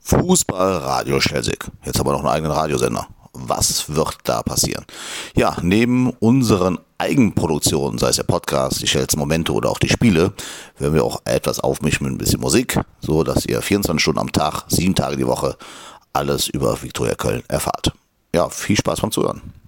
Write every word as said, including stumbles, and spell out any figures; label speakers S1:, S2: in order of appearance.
S1: Fußball-Radio Schelsig. Jetzt haben wir noch einen eigenen Radiosender. Was wird da passieren? Ja, neben unseren Eigenproduktionen, sei es der Podcast, die Schels Momente oder auch die Spiele, werden wir auch etwas aufmischen mit ein bisschen Musik, so dass ihr vierundzwanzig Stunden am Tag, sieben Tage die Woche alles über Viktoria Köln erfahrt. Ja, viel Spaß beim Zuhören.